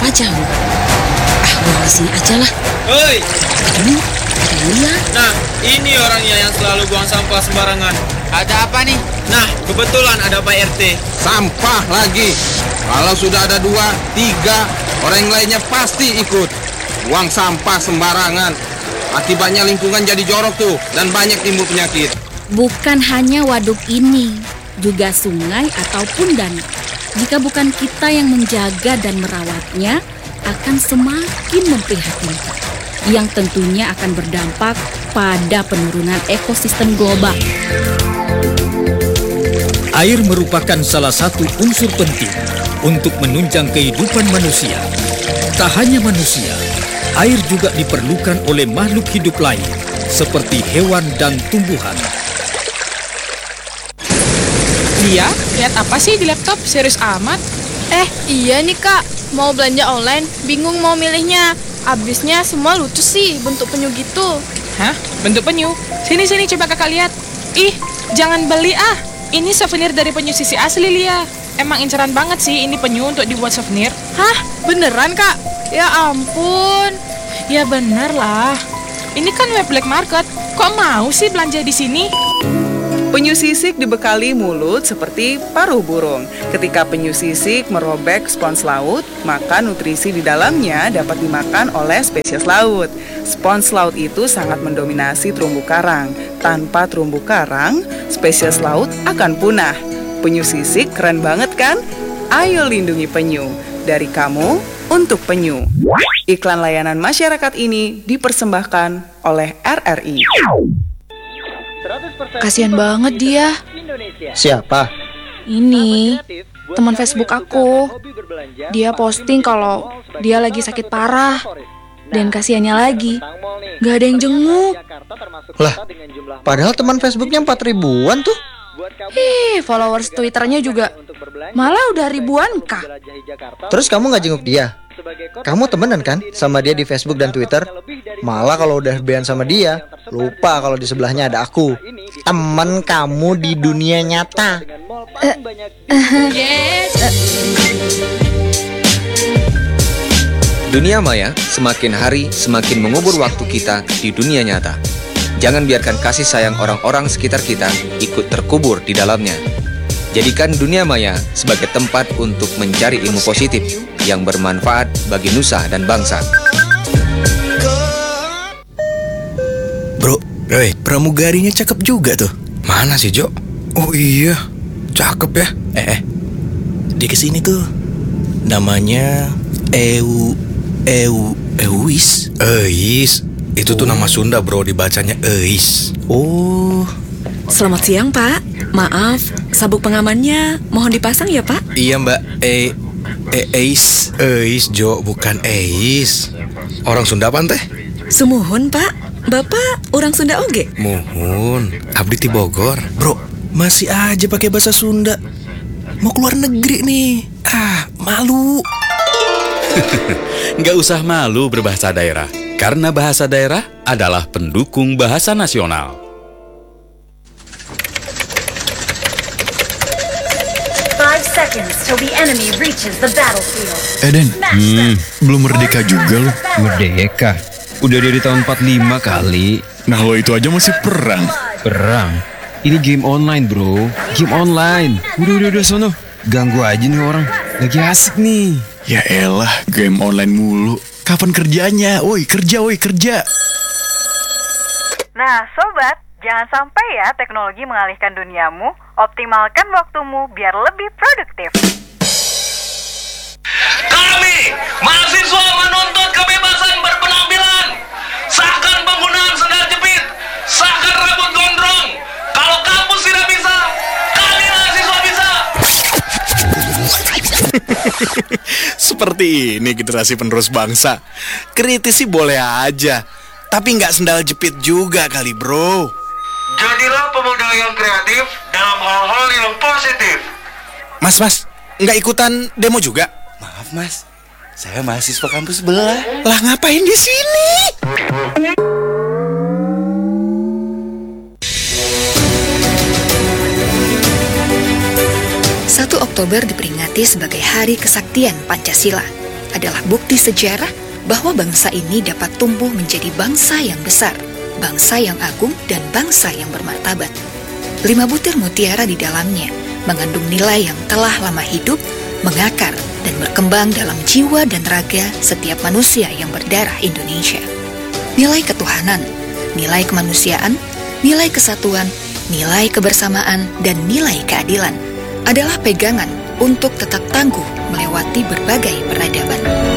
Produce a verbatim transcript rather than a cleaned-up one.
jauh. Ah, buang di sini aja lah. Hei! Aduh, ada Lia. Nah, ini orangnya yang selalu buang sampah sembarangan. Ada apa nih? Nah, kebetulan ada Pak R T. Sampah lagi. Kalau sudah ada dua, tiga, orang yang lainnya pasti ikut. Buang sampah sembarangan. Akibatnya lingkungan jadi jorok tuh, dan banyak timbul penyakit. Bukan hanya waduk ini, juga sungai ataupun danau. Jika bukan kita yang menjaga dan merawatnya, akan semakin memprihatinkan. Yang tentunya akan berdampak pada penurunan ekosistem global. Air merupakan salah satu unsur penting untuk menunjang kehidupan manusia. Tak hanya manusia, air juga diperlukan oleh makhluk hidup lain, seperti hewan dan tumbuhan. Dia, lihat apa sih di laptop? Serius amat? Eh, iya nih kak, mau belanja online, bingung mau milihnya. Abisnya semua lucu sih, bentuk penyu gitu. Hah? Bentuk penyu? Sini-sini coba kakak lihat. Ih, jangan beli ah. Ini souvenir dari penyu sisi asli, Lia. Emang inceran banget sih ini penyu untuk dibuat souvenir. Hah? Beneran kak? Ya ampun. Ya bener lah. Ini kan web black market. Kok mau sih belanja di sini? Penyu sisik dibekali mulut seperti paruh burung. Ketika penyu sisik merobek spons laut, maka nutrisi di dalamnya dapat dimakan oleh spesies laut. Spons laut itu sangat mendominasi terumbu karang. Tanpa terumbu karang, spesies laut akan punah. Penyu sisik keren banget kan? Ayo lindungi penyu. Dari kamu, untuk penyu. Iklan layanan masyarakat ini dipersembahkan oleh R R I. Kasian banget dia. Siapa? Ini teman Facebook aku. Dia posting kalau dia lagi sakit parah. Dan kasihannya lagi, gak ada yang jenguk. Lah, padahal teman Facebooknya empat ribuan tuh. Hih, followers Twitternya juga malah udah ribuan kak. Terus kamu gak jenguk dia? Kamu temenan kan sama dia di Facebook dan Twitter? Malah kalau udah ban sama dia, lupa kalau di sebelahnya ada aku, teman kamu di dunia nyata. Uh, uh, yes. uh. Dunia maya semakin hari semakin mengubur waktu kita di dunia nyata. Jangan biarkan kasih sayang orang-orang sekitar kita ikut terkubur di dalamnya. Jadikan dunia maya sebagai tempat untuk mencari ilmu positif yang bermanfaat bagi nusa dan bangsa. Bro, Roy, pramugarinya cakep juga tuh. Mana sih, Jo? Oh iya, cakep ya. Eh, eh. Dia kesini tuh. Namanya Eu Eu Euis. Eis. Itu tuh oh. Nama Sunda, bro, dibacanya Eis. Oh. Selamat siang, Pak. Maaf, sabuk pengamannya mohon dipasang ya, Pak? Iya, Mbak. E, e Eis. Eis, Jo, bukan Eis. Orang Sunda apa teh? Sumuhun, Pak. Bapak orang Sunda oge? Muhun. Abdi ti Bogor. Bro, masih aja pakai bahasa Sunda. Mau keluar negeri nih. Ah, malu. Nggak usah malu berbahasa daerah. Karena bahasa daerah adalah pendukung bahasa nasional. Eden, hmm, belum merdeka juga lo. Merdeka? Udah dari tahun empat puluh lima kali. Nah lo itu aja masih perang. Perang? Ini game online bro. Game online. Udah, udah, udah sono. Ganggu aja nih orang. Lagi asik nih. Ya elah, game online mulu. Kapan kerjanya? Woi, kerja, woi, kerja. Nah, sobat, jangan sampai ya teknologi mengalihkan duniamu. Optimalkan waktumu biar lebih produktif. Kami, mahasiswa menuntut kebebasan berpenampilan. Sahkan penggunaan sendal jepit. Sahkan rambut gondrong. Kalau kampus tidak bisa, kami mahasiswa bisa. Seperti ini generasi penerus bangsa. Kritisi boleh aja, tapi nggak sendal jepit juga kali bro. Jadilah pemuda yang kreatif dalam hal-hal yang positif. Mas, mas, nggak ikutan demo juga? Maaf mas, saya mahasiswa kampus sebelah. Lah ngapain di sini? satu Oktober diperingati sebagai Hari Kesaktian Pancasila. adalah bukti sejarah bahwa bangsa ini dapat tumbuh menjadi bangsa yang besar, bangsa yang agung, dan bangsa yang bermartabat. Lima butir mutiara di dalamnya mengandung nilai yang telah lama hidup, mengakar, dan berkembang dalam jiwa dan raga setiap manusia yang berdarah Indonesia. Nilai ketuhanan, nilai kemanusiaan, nilai kesatuan, nilai kebersamaan, dan nilai keadilan adalah pegangan untuk tetap tangguh melewati berbagai peradaban.